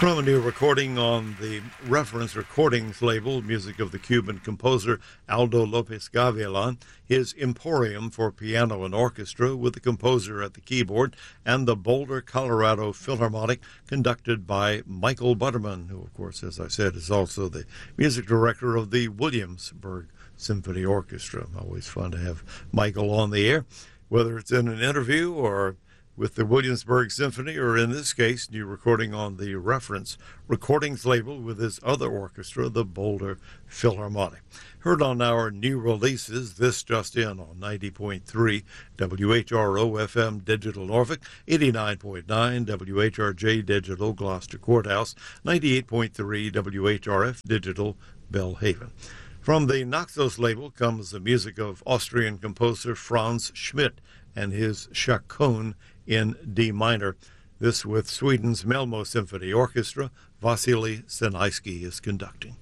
From a new recording on the Reference Recordings label, music of the Cuban composer Aldo Lopez Gavilan, his Emporium for piano and orchestra with the composer at the keyboard, and the Boulder, Colorado Philharmonic, conducted by Michael Butterman, who, of course, as I said, is also the music director of the Williamsburg Symphony Orchestra. Always fun to have Michael on the air, whether it's in an interview or with the Williamsburg Symphony, or in this case, new recording on the Reference Recordings label with his other orchestra, the Boulder Philharmonic. Heard on our new releases, this just in on 90.3 WHRO FM Digital Norfolk, 89.9 WHRJ Digital Gloucester Courthouse, 98.3 WHRF Digital Bellhaven. From the Naxos label comes the music of Austrian composer Franz Schmidt and his Chaconne in D minor. This with Sweden's Malmö Symphony Orchestra. Vasily Sinaisky is conducting.